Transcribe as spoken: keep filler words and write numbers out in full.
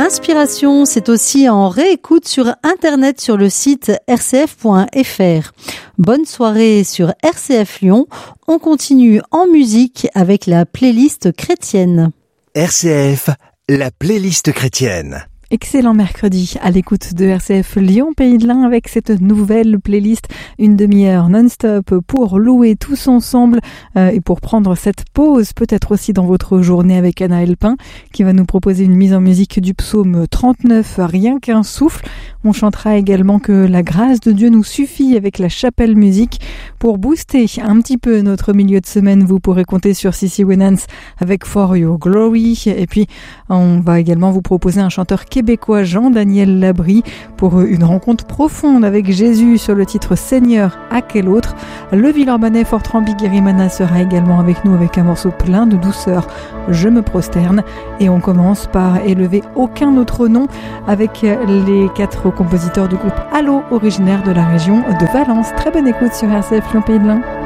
L'inspiration, c'est aussi en réécoute sur Internet sur le site r c f point f r. Bonne soirée sur R C F Lyon. On continue en musique avec la playlist chrétienne. R C F, la playlist chrétienne. Excellent mercredi à l'écoute de R C F Lyon Pays de l'Ain avec cette nouvelle playlist, une demi-heure non-stop pour louer tous ensemble euh, et pour prendre cette pause peut-être aussi dans votre journée avec Anna Elpin qui va nous proposer une mise en musique du psaume trente-neuf, rien qu'un souffle. On chantera également que la grâce de Dieu nous suffit avec la chapelle musique. Pour booster un petit peu notre milieu de semaine, vous pourrez compter sur Sissy Winans avec For Your Glory. Et puis, on va également vous proposer un chanteur québécois, Jean-Daniel Labrie, pour une rencontre profonde avec Jésus sur le titre Seigneur, à quel autre. Le Villeurbanais Fortran Biguerimana sera également avec nous avec un morceau plein de douceur, Je me prosterne. Et on commence par élever aucun autre nom avec les quatre compositeurs du groupe Allo, originaire de la région de Valence. Très bonne écoute sur R C F Lyon Pays de l'Ain.